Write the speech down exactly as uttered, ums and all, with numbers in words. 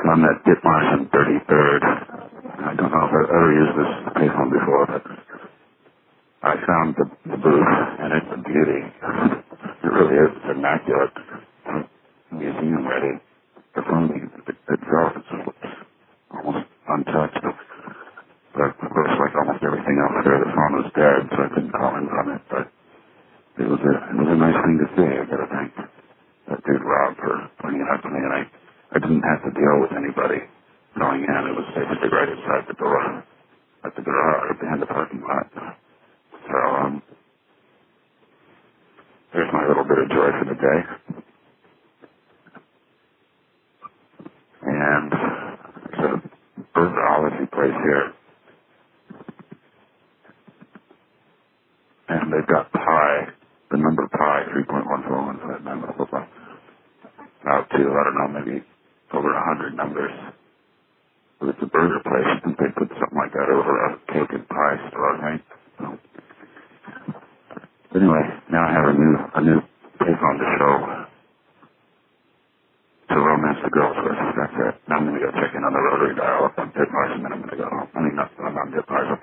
I'm at Ditmars and thirty-third. I don't know if I've ever used this payphone before, but I found the, the booth, and it's a beauty. It really is. It's immaculate. Museum ready. The phone itself is almost untouched. But of course, like almost everything else there, the phone was dead, so I couldn't call in from it. But it was a it was a nice thing to see. I gotta thank that dude Rob for pointing it out to me, and I I didn't have to deal with anybody going in. It was basically right inside the door, at the garage, behind the parking lot. So um, there's my little bit of joy for the day. And there's a birdology place here, and they've got pi, the number pi, three point one four one five nine, blah, blah, blah, out to, I don't know, maybe over a hundred numbers. But it's a burger place. I think they put something like that over a cake and pie store, right? So, but anyway, now I have a new, a new payphone to show to romance the girls with. That's it. Now I'm going to go check in on the rotary dial up on Ditmars, and then I'm going to go home. I mean, not, I'm on Ditmars, up